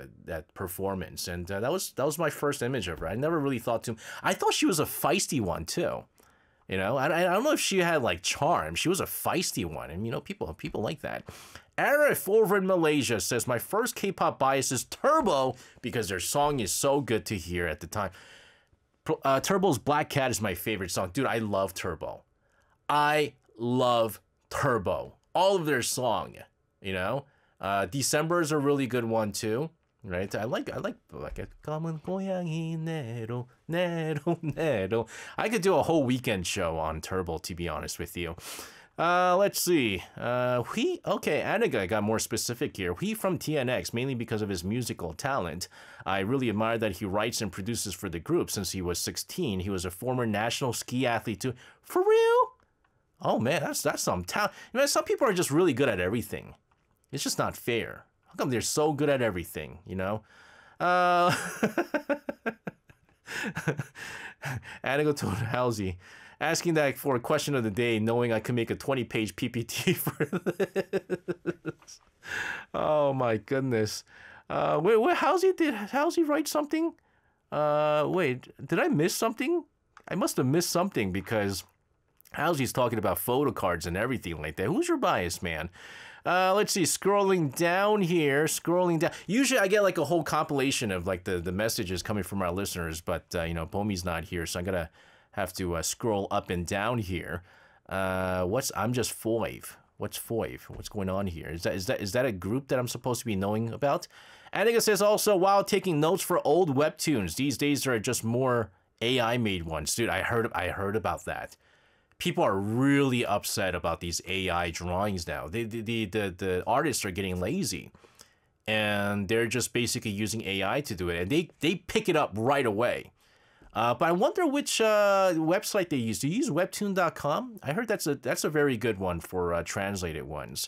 that performance, and that was my first image of her. I never really thought to. I thought she was a feisty one too. You know, I don't know if she had like charm. She was a feisty one, and you know, people like that. Arif over in Malaysia says, my first K-pop bias is Turbo because their song is so good to hear at the time. Turbo's Black Cat is my favorite song. Dude, I love Turbo. I love Turbo. All of their song, you know. December is a really good one too. Right? I like Common Goyangi Nero, Nero, Nero. I could do a whole weekend show on Turbo, to be honest with you. Let's see. Okay, Anaga got more specific here. He from TNX, mainly because of his musical talent. I really admire that he writes and produces for the group since he was 16. He was a former national ski athlete too. For real? Oh man, that's some talent. You know, some people are just really good at everything. It's just not fair. How come they're so good at everything, you know? Anaga told Halsey, asking that for a question of the day, knowing I could make a 20-page PPT for this. Oh my goodness. Wait, Halsey write something? Wait, did I miss something? I must have missed something because Halsey's talking about photo cards and everything like that. Who's your bias, man? Let's see, scrolling down here, Usually I get like a whole compilation of like the messages coming from our listeners, but you know, Bomi's not here, so I'm gonna have to scroll up and down here. I'm just Foive. What's Foive? What's going on here? Is that a group that I'm supposed to be knowing about? Anika says also, while taking notes for old webtoons, these days there are just more AI made ones. Dude, I heard about that. People are really upset about these AI drawings now. The artists are getting lazy, and they're just basically using AI to do it, and they pick it up right away. But I wonder which website they use. Do you use Webtoon.com? I heard that's a very good one for translated ones.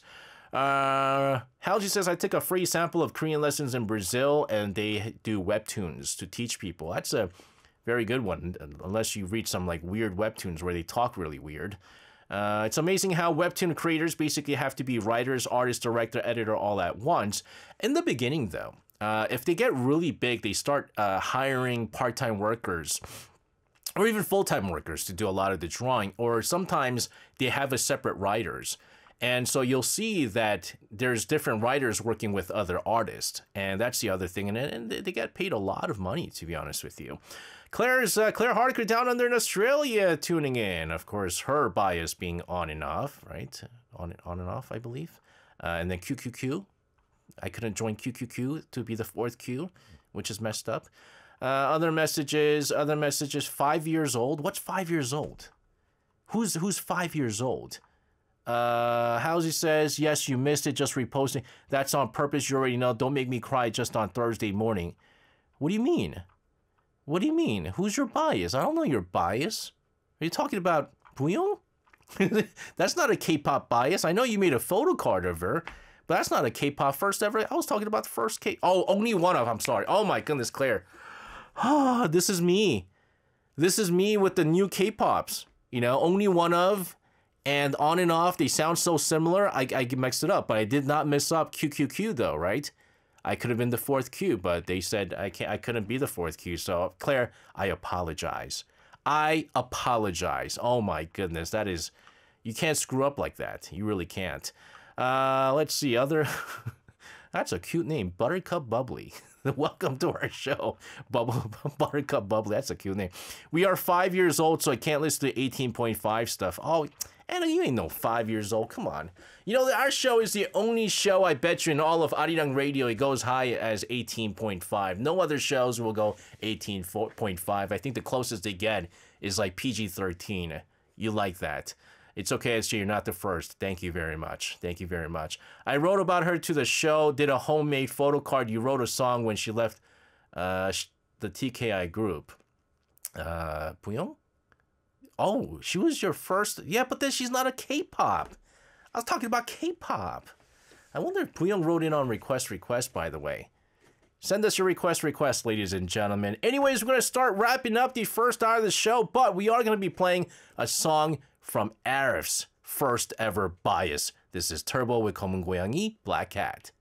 Halji says, I took a free sample of Korean lessons in Brazil, and they do webtoons to teach people. That's a very good one, unless you read some like weird webtoons where they talk really weird. It's amazing how webtoon creators basically have to be writers, artist, director, editor all at once. In the beginning, though, if they get really big, they start hiring part-time workers or even full-time workers to do a lot of the drawing, or sometimes they have a separate writers. And so you'll see that there's different writers working with other artists, and that's the other thing. And they get paid a lot of money, to be honest with you. Claire Harker down under in Australia tuning in. Of course, her bias being on and off, right? On and off, I believe. And then QQQ. I couldn't join QQQ to be the fourth Q, which is messed up. Other messages. 5 years old. What's 5 years old? Who's 5 years old? Halsey says, yes, you missed it, just reposting. That's on purpose, you already know. Don't make me cry just on Thursday morning. What do you mean? What do you mean? Who's your bias? I don't know your bias. Are you talking about Buyong? That's not a K-pop bias. I know you made a photo card of her, but that's not a K-pop first ever. I was talking about the first Oh, only one of, I'm sorry. Oh my goodness, Claire. Oh, this is me. This is me with the new K-pops. You know, only one of, and on and off, they sound so similar, I mixed it up, but I did not mess up QQQ though, right? I could have been the fourth Q, but they said I couldn't be the fourth Q. So Claire, I apologize. I apologize. Oh my goodness, that is, you can't screw up like that. You really can't. Let's see, that's a cute name, Buttercup Bubbly. Welcome to our show, Buttercup Bubbly. That's a cute name. We are 5 years old, so I can't listen to 18.5 stuff. Oh, Anna, you ain't no 5 years old. Come on. You know, our show is the only show, I bet you, in all of Arirang Radio, it goes high as 18.5. No other shows will go 18.5. I think the closest they get is like PG-13. You like that. It's okay, SJ, you're not the first. Thank you very much. Thank you very much. I wrote about her to the show, did a homemade photo card. You wrote a song when she left the TKI group. Buyong? Oh, she was your first. Yeah, but then she's not a K-pop. I was talking about K-pop. I wonder if Buyong wrote in on request, by the way. Send us your request, ladies and gentlemen. Anyways, we're going to start wrapping up the first hour of the show, but we are going to be playing a song from Arif's first ever bias. This is Turbo with Common Goyangi, Black Cat.